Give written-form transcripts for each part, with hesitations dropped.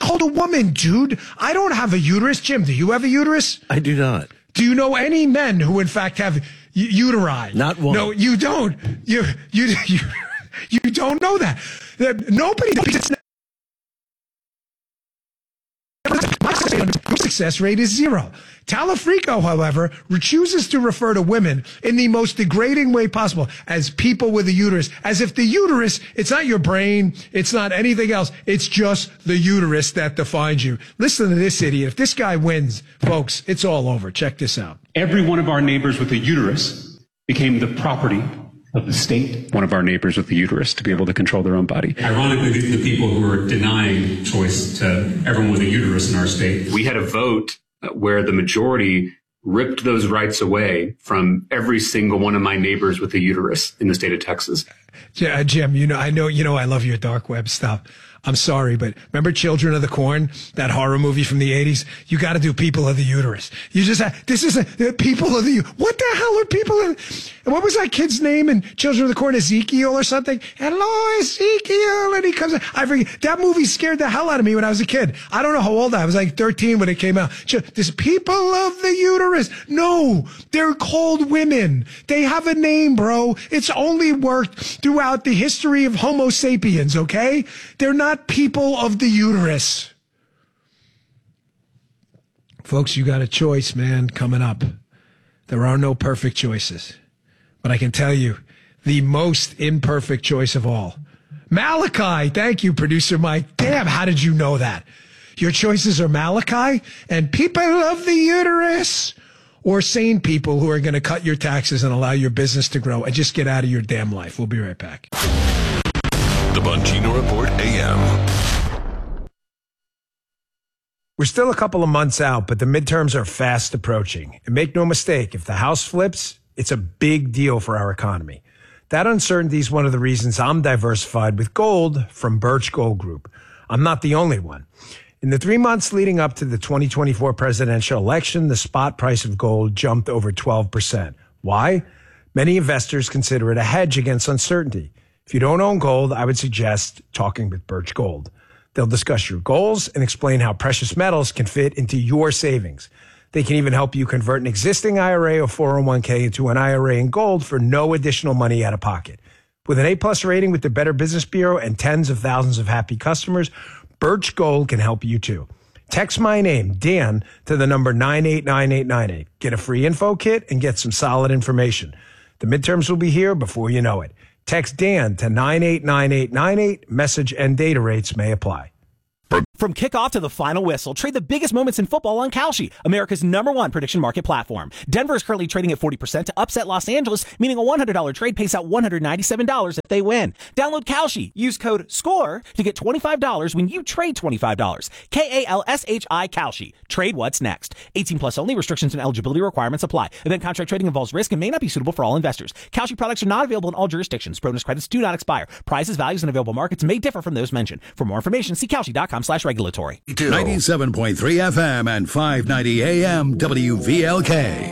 called a woman, dude. I don't have a uterus. Jim, do you have a uterus? I do not. Do you know any men who, in fact, have uteri? Not one. No, you don't. You don't know that. Nobody knows. Your success rate is 0. Talafrico, however, chooses to refer to women in the most degrading way possible as people with a uterus, as if the uterus, it's not your brain, it's not anything else, it's just the uterus that defines you. Listen to this idiot. If this guy wins, folks, it's all over. Check this out. Every one of our neighbors with a uterus became the property of the state. One of our neighbors with a uterus to be able to control their own body. Ironically, the people who are denying choice to everyone with a uterus in our state. We had a vote where the majority ripped those rights away from every single one of my neighbors with a uterus in the state of Texas. Yeah, Jim, I love your dark web stuff. I'm sorry, but remember Children of the Corn, that horror movie from the 80s? You got to do People of the Uterus. You just this is People of the What the hell are People of what was that kid's name in Children of the Corn? Ezekiel or something? Hello, Ezekiel. And he comes, I forget. That movie scared the hell out of me when I was a kid. I don't know how old I was. Like 13 when it came out. This People of the Uterus. No, they're called women. They have a name, bro. It's only worked throughout the history of Homo sapiens, okay? They're not people of the uterus. Folks, you got a choice, man, coming up. There are no perfect choices. But I can tell you, the most imperfect choice of all. Malachi, thank you, producer Mike. Damn, how did you know that? Your choices are Malachi and people of the uterus, or sane people who are going to cut your taxes and allow your business to grow and just get out of your damn life. We'll be right back. The Bongino Report AM. We're still a couple of months out, but the midterms are fast approaching. And make no mistake, if the House flips, it's a big deal for our economy. That uncertainty is one of the reasons I'm diversified with gold from Birch Gold Group. I'm not the only one. In the 3 months leading up to the 2024 presidential election, the spot price of gold jumped over 12%. Why? Many investors consider it a hedge against uncertainty. If you don't own gold, I would suggest talking with Birch Gold. They'll discuss your goals and explain how precious metals can fit into your savings. They can even help you convert an existing IRA or 401k into an IRA in gold for no additional money out of pocket. With an A+ rating with the Better Business Bureau and tens of thousands of happy customers, Birch Gold can help you too. Text my name, Dan, to the number 989898. Get a free info kit and get some solid information. The midterms will be here before you know it. Text Dan to 989898. Message and data rates may apply. From kickoff to the final whistle, trade the biggest moments in football on Kalshi, America's #1 prediction market platform. Denver is currently trading at 40% to upset Los Angeles, meaning a $100 trade pays out $197 if they win. Download Kalshi. Use code SCORE to get $25 when you trade $25. KALSHI Kalshi. Trade what's next. 18 plus only. Restrictions and eligibility requirements apply. Event contract trading involves risk and may not be suitable for all investors. Kalshi products are not available in all jurisdictions. Bonus credits do not expire. Prices, values, and available markets may differ from those mentioned. For more information, see Kalshi.com/regulatory. 97.3 FM and 590 AM WVLK.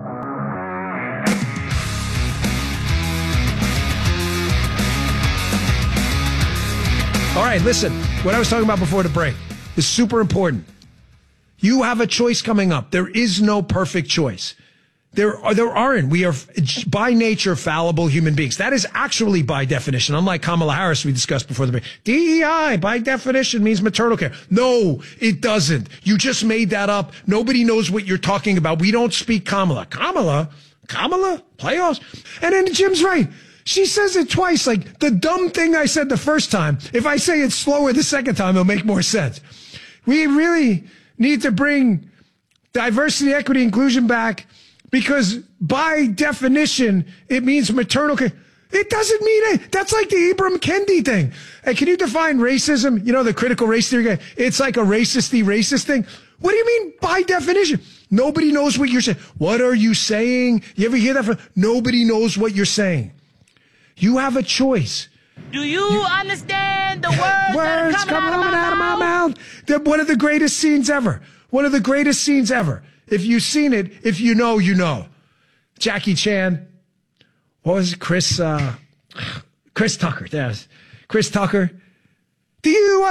All right, listen, what I was talking about before the break is super important. You have a choice coming up. There is no perfect choice. There aren't. We are by nature fallible human beings. That is actually by definition. Unlike Kamala Harris, we discussed before the break. DEI by definition means maternal care. No, it doesn't. You just made that up. Nobody knows what you're talking about. We don't speak Kamala. Kamala? Playoffs? And then Jim's right. She says it twice, like the dumb thing I said the first time. If I say it slower the second time, it'll make more sense. We really need to bring diversity, equity, inclusion back. Because by definition, it means maternal care. It doesn't mean it. That's like the Ibram Kendi thing. Hey, can you define racism? You know, the critical race theory guy. It's like a racist thing. What do you mean by definition? Nobody knows what you're saying. What are you saying? You ever hear that from? Nobody knows what you're saying. You have a choice. Do you understand the words coming out of my mouth? They're one of the greatest scenes ever. One of the greatest scenes ever. If you've seen it, if you know, you know. Jackie Chan. What was it? Chris Tucker. There's Chris Tucker. Do you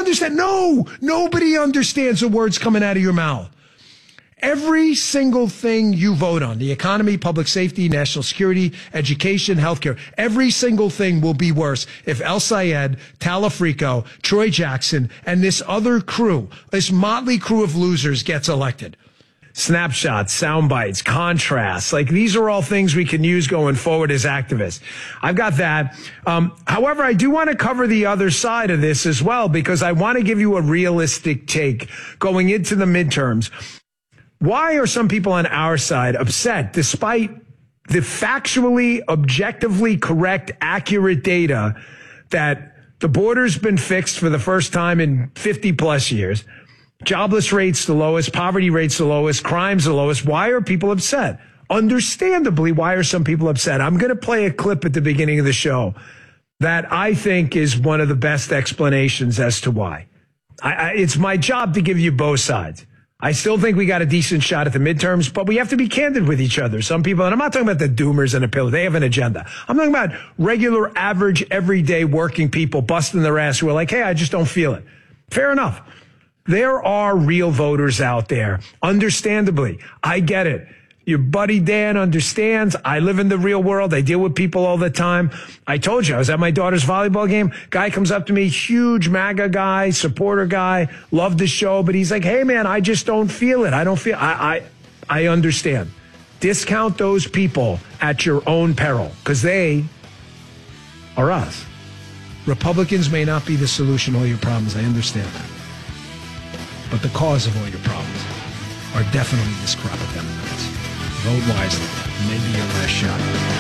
understand. No, nobody understands the words coming out of your mouth. Every single thing you vote on, the economy, public safety, national security, education, healthcare, every single thing will be worse if El Sayed, Talafrico, Troy Jackson, and this other crew, this motley crew of losers gets elected. Snapshots, sound bites, contrasts. Like, these are all things we can use going forward as activists. I've got that. However, I do want to cover the other side of this as well, because I want to give you a realistic take going into the midterms. Why are some people on our side upset despite the factually, objectively correct, accurate data that the border's been fixed for the first time in 50 plus years? Jobless rates the lowest, poverty rates the lowest, crime's the lowest. Why are people upset? Understandably, why are some people upset? I'm going to play a clip at the beginning of the show that I think is one of the best explanations as to why. It's my job to give you both sides. I still think we got a decent shot at the midterms, but we have to be candid with each other. Some people, and I'm not talking about the doomers and the pillars, they have an agenda. I'm talking about regular, average, everyday working people busting their ass who are like, hey, I just don't feel it. Fair enough. There are real voters out there. Understandably, I get it. Your buddy Dan understands. I live in the real world. I deal with people all the time. I told you, I was at my daughter's volleyball game. Guy comes up to me, huge MAGA guy, supporter guy, loved the show, but he's like, hey man, I just don't feel it. I understand. Discount those people at your own peril, because they are us. Republicans may not be the solution to all your problems. I understand that. But the cause of all your problems are definitely this crop of Democrats. Vote wisely. Maybe your last shot.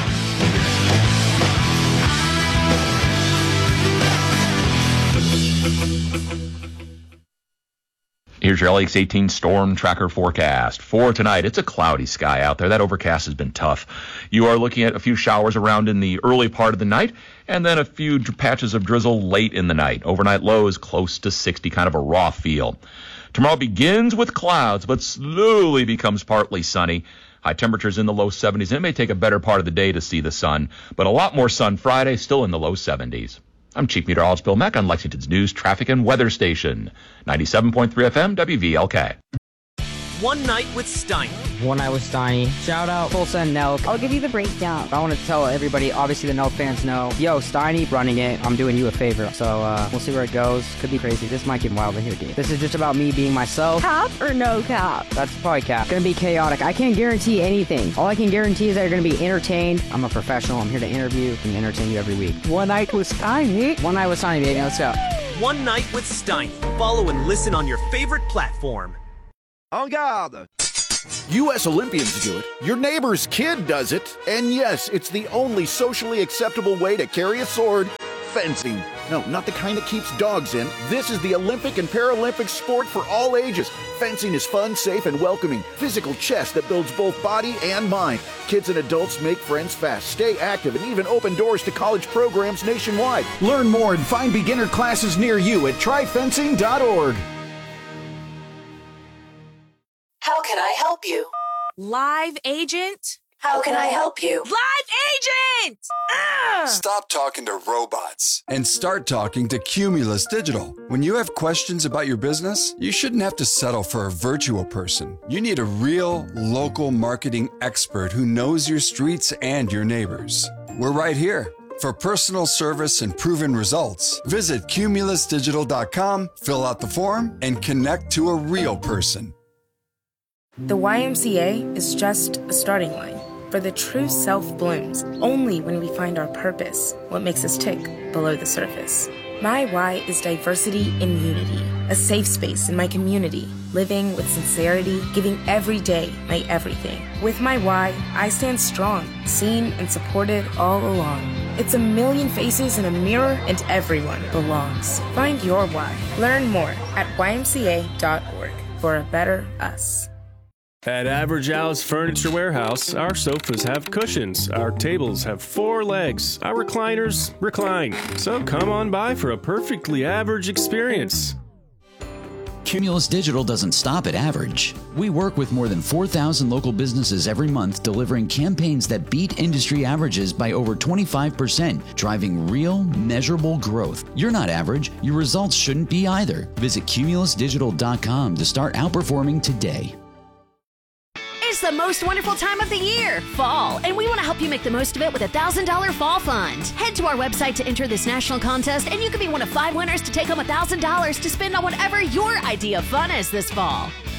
Here's your LX 18 storm tracker forecast. For tonight, it's a cloudy sky out there. That overcast has been tough. You are looking at a few showers around in the early part of the night, and then a few patches of drizzle late in the night. Overnight lows close to 60, kind of a raw feel. Tomorrow begins with clouds, but slowly becomes partly sunny. High temperatures in the low 70s, and it may take a better part of the day to see the sun, but a lot more sun Friday, still in the low 70s. I'm Chief Meteorologist Bill Mack on Lexington's News, Traffic, and Weather Station, 97.3 FM, WVLK. One Night with Steiny. One Night with Steiny. Shout out Tulsa and Nelk. I'll give you the breakdown. I want to tell everybody, obviously the Nelk fans know, yo, Steiny running it. I'm doing you a favor. So we'll see where it goes. Could be crazy. This might get wild in here, dude. This is just about me being myself. Cap or no cap? That's probably cap. Gonna be chaotic. I can't guarantee anything. All I can guarantee is that you're gonna be entertained. I'm a professional. I'm here to interview and entertain you every week. One Night with Steiny. One Night with Steiny, baby. Let's go. One Night with Steiny. Follow and listen on your favorite platform. En garde! U.S. Olympians do it, your neighbor's kid does it, and yes, it's the only socially acceptable way to carry a sword. Fencing. No, not the kind that keeps dogs in. This is the Olympic and Paralympic sport for all ages. Fencing is fun, safe, and welcoming. Physical chess that builds both body and mind. Kids and adults make friends fast, stay active, and even open doors to college programs nationwide. Learn more and find beginner classes near you at tryfencing.org. How can I help you? Live agent? How can I help you? Live agent! Stop talking to robots and start talking to Cumulus Digital. When you have questions about your business, you shouldn't have to settle for a virtual person. You need a real, local marketing expert who knows your streets and your neighbors. We're right here. For personal service and proven results, visit cumulusdigital.com, fill out the form, and connect to a real person. The YMCA is just a starting line, for the true self blooms only when we find our purpose, what makes us tick below the surface. My why is diversity in unity, a safe space in my community, living with sincerity, giving every day my everything. With my why, I stand strong, seen and supported all along. It's a million faces in a mirror and everyone belongs. Find your why. Learn more at ymca.org for a better us. At Average Al's Furniture Warehouse, our sofas have cushions, our tables have 4 legs, our recliners recline. So come on by for a perfectly average experience. Cumulus Digital doesn't stop at average. We work with more than 4,000 local businesses every month, delivering campaigns that beat industry averages by over 25%, driving real, measurable growth. You're not average. Your results shouldn't be either. Visit cumulusdigital.com to start outperforming today. It's the most wonderful time of the year, fall, and we want to help you make the most of it with a $1,000 fall fund. Head to our website to enter this national contest, and you could be one of 5 winners to take home $1,000 to spend on whatever your idea of fun is this fall.